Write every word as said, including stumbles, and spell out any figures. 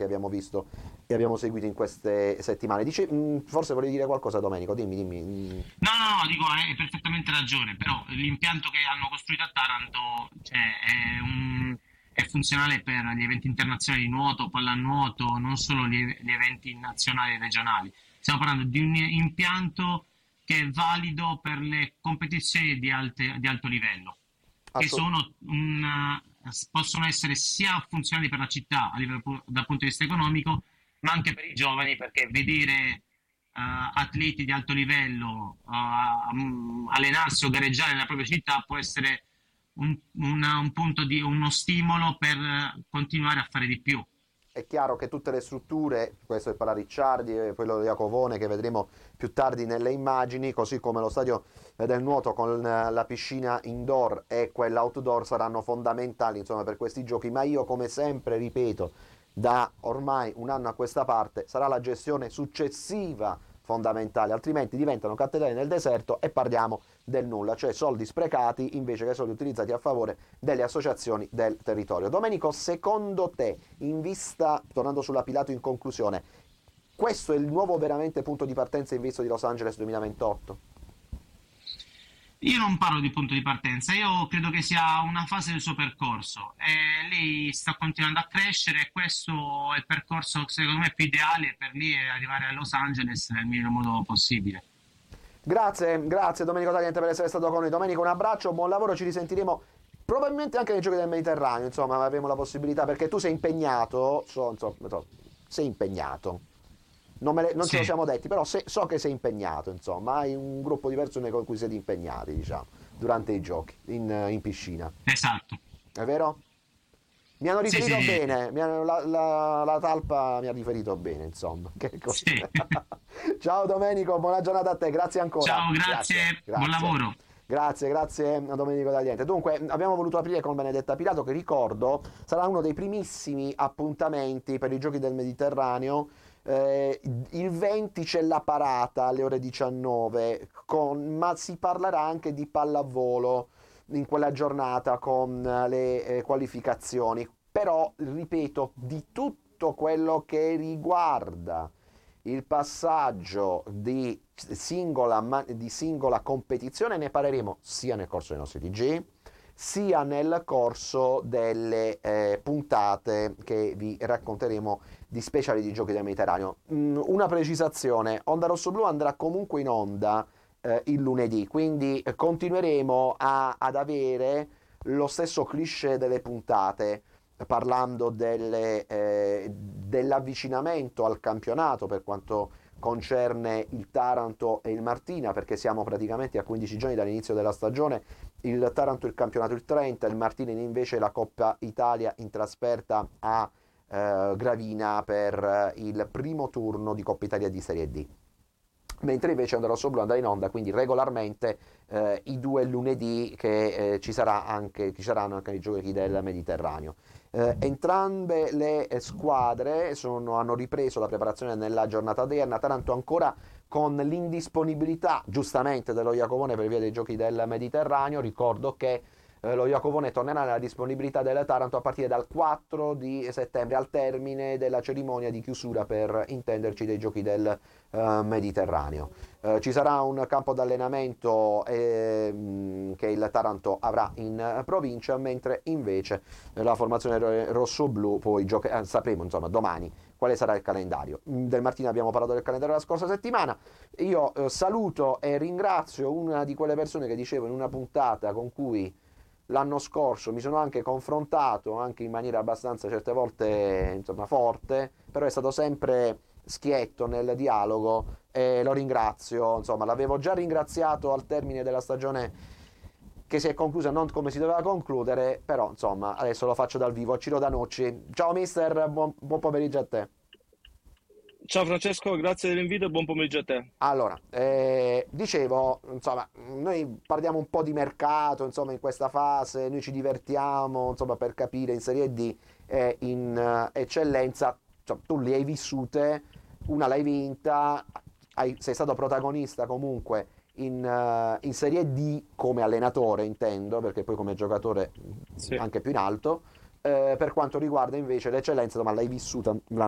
che abbiamo visto e abbiamo seguito in queste settimane. Dice, mh, forse volevi dire qualcosa, Domenico, dimmi, dimmi. Mh. No, no, no, dico, hai perfettamente ragione, però l'impianto che hanno costruito a Taranto, cioè, è, un- è funzionale per gli eventi internazionali di nuoto, pallanuoto, non solo gli, gli eventi nazionali e regionali. Stiamo parlando di un impianto che è valido per le competizioni di, alte- di alto livello, che Assolut- sono un, possono essere sia funzionali per la città a livello, pu- dal punto di vista economico, ma anche per i giovani, perché vedere uh, atleti di alto livello uh, um, allenarsi o gareggiare nella propria città può essere un, una, un punto di uno stimolo per uh, continuare a fare di più. È chiaro che tutte le strutture, questo è per Ricciardi e quello di Iacovone che vedremo più tardi nelle immagini, così come lo stadio del nuoto con la piscina indoor e quella outdoor saranno fondamentali insomma, per questi giochi, ma io come sempre ripeto, da ormai un anno a questa parte sarà la gestione successiva fondamentale, altrimenti diventano cattedrali nel deserto e parliamo del nulla, cioè soldi sprecati invece che soldi utilizzati a favore delle associazioni del territorio. Domenico, secondo te, in vista, tornando sulla Pilato in conclusione, questo è il nuovo veramente punto di partenza in vista di Los Angeles duemilaventotto? Io non parlo di punto di partenza, io credo che sia una fase del suo percorso. E lei sta continuando a crescere e questo è il percorso secondo me più ideale per lei è arrivare a Los Angeles nel miglior modo possibile. Grazie, grazie Domenico Tagliente per essere stato con noi. Domenico, un abbraccio, buon lavoro, ci risentiremo probabilmente anche nei giochi del Mediterraneo, insomma, avremo la possibilità perché tu sei impegnato, so, so, so, sei impegnato. Non, me le- non ce lo Sì, siamo detti, però se- so che sei impegnato, insomma, hai un gruppo di persone con cui siete impegnati, diciamo, durante i giochi, in, in piscina. esatto. È vero? Mi hanno Sì, sì, riferito sì. bene, mi hanno- la, la- la talpa mi ha riferito bene, insomma. Che così. Sì. Ciao Domenico, buona giornata a te, grazie ancora. Ciao, Grazie, grazie, buon grazie. lavoro. Grazie, grazie a Domenico Tagliente. Dunque, abbiamo voluto aprire con Benedetta Pilato, che ricordo sarà uno dei primissimi appuntamenti per i Giochi del Mediterraneo. Eh, il venti c'è la parata alle ore diciannove, con- ma si parlerà anche di pallavolo in quella giornata con le eh, qualificazioni. Però, ripeto, di tutto quello che riguarda il passaggio di singola, di singola competizione ne parleremo sia nel corso dei nostri T G sia nel corso delle eh, puntate che vi racconteremo di speciali di Giochi del Mediterraneo. Mm, una precisazione, Onda Rosso Blu andrà comunque in onda eh, il lunedì, quindi eh, continueremo a, ad avere lo stesso cliché delle puntate, parlando delle, eh, dell'avvicinamento al campionato per quanto concerne il Taranto e il Martina, perché siamo praticamente a quindici giorni dall'inizio della stagione. Il Taranto il campionato il trenta, il Martina invece la Coppa Italia in trasferta a eh, Gravina per il primo turno di Coppa Italia di Serie D. Mentre invece Onda Rosso Blu andrà in onda quindi regolarmente eh, i due lunedì che eh, ci, sarà anche, ci saranno anche i giochi del Mediterraneo. Eh, entrambe le eh, squadre sono- hanno ripreso la preparazione nella giornata odierna, Taranto ancora con l'indisponibilità giustamente dello Iacovone per via dei giochi del Mediterraneo. Ricordo che eh, lo Iacovone tornerà nella disponibilità del Taranto a partire dal quattro di settembre, al termine della cerimonia di chiusura per intenderci dei giochi del eh, Mediterraneo. Eh, ci sarà un campo d'allenamento ehm, che il Taranto avrà in eh, provincia, mentre invece eh, la formazione ro- rosso-blu poi gioche- eh, sapremo insomma domani quale sarà il calendario. Mm, Del Martino abbiamo parlato del calendario della scorsa settimana. Io eh, saluto e ringrazio una di quelle persone che dicevo in una puntata con cui l'anno scorso mi sono anche confrontato anche in maniera abbastanza certe volte insomma forte, però è stato sempre schietto nel dialogo e lo ringrazio, insomma l'avevo già ringraziato al termine della stagione che si è conclusa non come si doveva concludere, però insomma adesso lo faccio dal vivo. Ciro Danucci, ciao mister, buon, buon pomeriggio a te. Ciao Francesco, grazie dell'invito e buon pomeriggio a te. Allora, eh, dicevo, insomma, noi parliamo un po' di mercato, insomma, in questa fase, noi ci divertiamo, insomma, per capire in Serie D e in eh, eccellenza, cioè, tu le hai vissute, una l'hai vinta, hai- sei stato protagonista comunque in, eh, in Serie D come allenatore, intendo, perché poi come giocatore mh, Sì. anche più in alto. Eh, per quanto riguarda invece l'eccellenza, insomma, l'hai vissuta